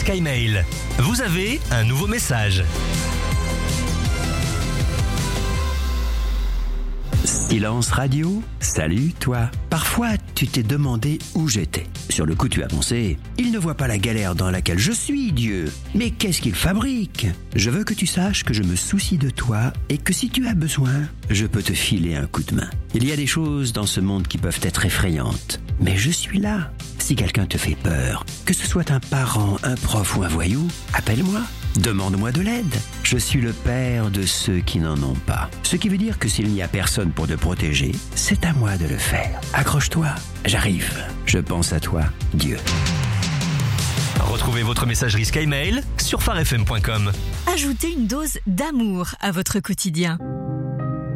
Skymail. Vous avez un nouveau message. Silence radio, salut toi. Parfois, tu t'es demandé où j'étais. Sur le coup, tu as pensé, il ne voit pas la galère dans laquelle je suis, Dieu. Mais qu'est-ce qu'il fabrique ? Je veux que tu saches que je me soucie de toi et que si tu as besoin, je peux te filer un coup de main. Il y a des choses dans ce monde qui peuvent être effrayantes, mais je suis là. Si quelqu'un te fait peur, que ce soit un parent, un prof ou un voyou, appelle-moi. Demande-moi de l'aide. Je suis le père de ceux qui n'en ont pas. Ce qui veut dire que s'il n'y a personne pour te protéger, c'est à moi de le faire. Accroche-toi, j'arrive. Je pense à toi, Dieu. Retrouvez votre messagerie Skymail sur farfm.com. Ajoutez une dose d'amour à votre quotidien.